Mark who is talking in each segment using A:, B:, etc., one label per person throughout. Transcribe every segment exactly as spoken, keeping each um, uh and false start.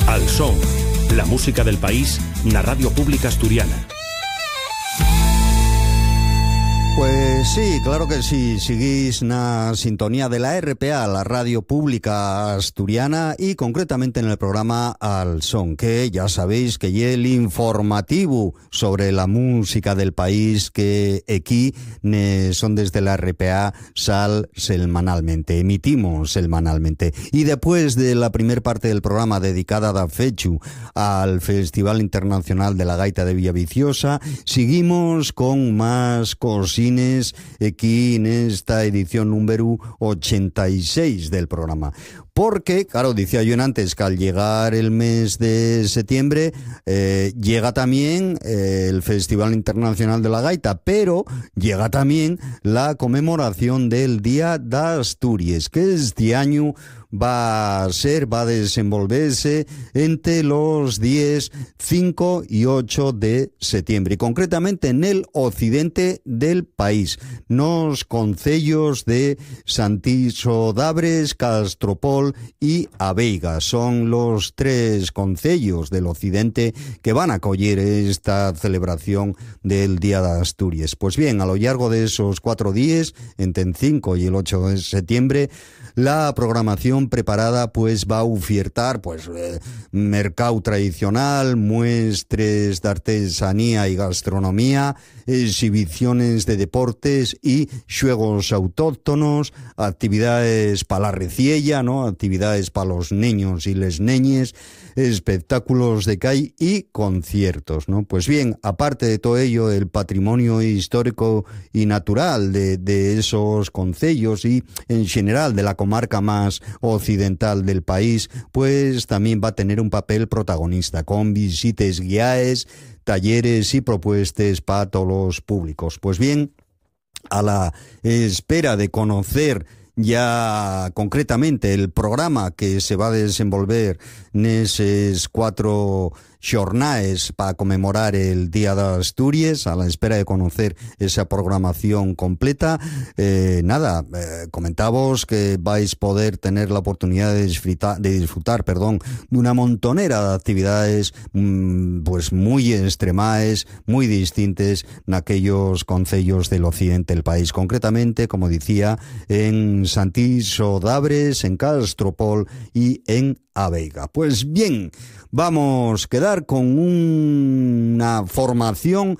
A: Al Son, la música del país na Radio Pública Asturiana.
B: Pues sí, claro que sí, seguís na sintonía de la R P A, la Radio Pública Asturiana, y concretamente en el programa Al Son, que ya sabéis que es el informativo sobre la música del país que aquí ne son desde la R P A sal semanalmente, emitimos semanalmente. Y después de la primera parte del programa dedicada da fechu al Festival Internacional de la Gaita de Villaviciosa, seguimos con más cositas aquí en esta edición número ochenta y seis del programa. Porque, claro, decía yo en antes que al llegar el mes de septiembre eh, llega también eh, el Festival Internacional de la Gaita, pero llega también la conmemoración del Día de Asturias, que este año va a ser, va a desenvolverse entre los días cinco y ocho de septiembre, y concretamente en el occidente del país, nos concellos de Santiso d'Abres, Castropol y Abeiga. Son los tres concellos del occidente que van a acoger esta celebración del Día de Asturias. Pues bien, a lo largo de esos cuatro días, entre el cinco y el ocho de septiembre, la programación preparada pues va a ofertar pues eh, mercado tradicional, muestres de artesanía y gastronomía, exhibiciones de deportes y juegos autóctonos, actividades para la reciella, ¿no? Actividades para los niños y les neñes, espectáculos de calle y conciertos, ¿no? Pues bien, aparte de todo ello, el patrimonio histórico y natural de, de esos concellos y en general de la comarca más occidental del país, pues también va a tener un papel protagonista, con visitas guiadas, talleres y propuestas para todos los públicos. Pues bien, a la espera de conocer ya concretamente el programa que se va a desenvolver en esos cuatro jornadas para conmemorar el Día de Asturias, a la espera de conocer esa programación completa, eh, nada, eh, comentamos que vais a poder tener la oportunidad de disfrutar, de disfrutar, perdón, de una montonera de actividades mmm, pues muy extremadas, muy distintas en aquellos concellos del occidente del país, concretamente, como decía, en Santiso d'Abres, en Castropol y en Abeiga. Pues bien, vamos a quedar con una formación,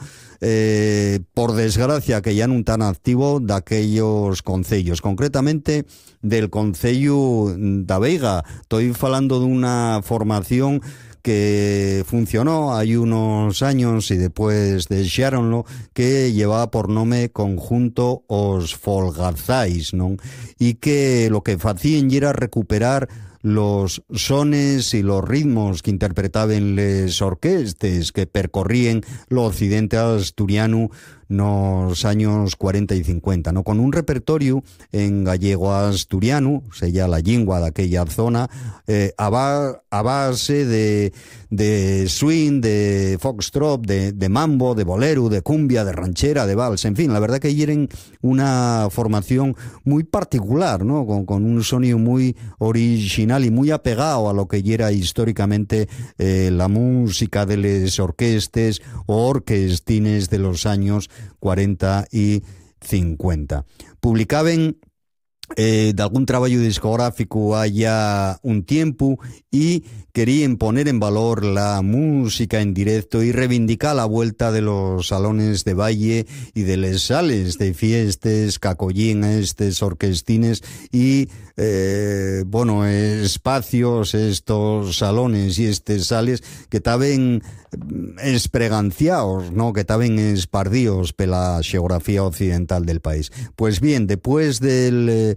B: eh, por desgracia, que ya no tan activo de aquellos concellos, concretamente del concello de Abeiga. Estoy hablando de una formación que funcionó hay unos años y después deixáronlo, que llevaba por nombre Conjunto Os Folgazais, ¿no? Y que lo que hacían era recuperar los sones y los ritmos que interpretaban les orquestas que percorrían lo occidente asturiano nos años cuarenta y cincuenta, ¿no? Con un repertorio en gallego asturiano, sella la lingua de aquella zona, eh, a, ba a base de, de swing, de foxtrot, de, de mambo, de bolero, de cumbia, de ranchera, de vals, en fin, la verdad que quieren una formación muy particular, ¿no? Con, con un sonido muy original y muy apegado a lo que era históricamente eh, la música de las orquestas o orquestines de los años cuarenta y cincuenta. Publicaban eh, de algún trabajo discográfico haya un tiempo y querían poner en valor la música en directo y reivindicar la vuelta de los salones de baile y de las sales de fiestas que acollían a estos orquestines y eh, bueno, espacios, estos salones y estos sales que estaban espreganciados, ¿no? Que estaban espardidos por la geografía occidental del país. Pues bien, después del,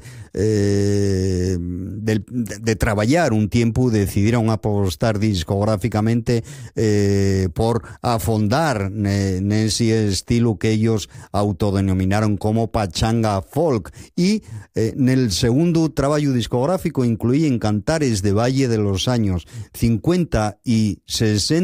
B: eh, del de, de trabajar un tiempo, decidieron apostar discográficamente eh, por afondar en ese estilo que ellos autodenominaron como pachanga folk, y eh, en el segundo trabajo discográfico incluían cantares de baile de los años cincuenta y sesenta